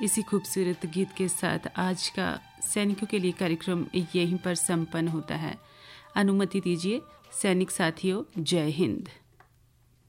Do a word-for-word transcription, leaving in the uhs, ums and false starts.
इसी खूबसूरत गीत के साथ आज का सैनिकों के लिए कार्यक्रम यहीं पर संपन्न होता है। अनुमति दीजिए सैनिक साथियों, जय हिंद।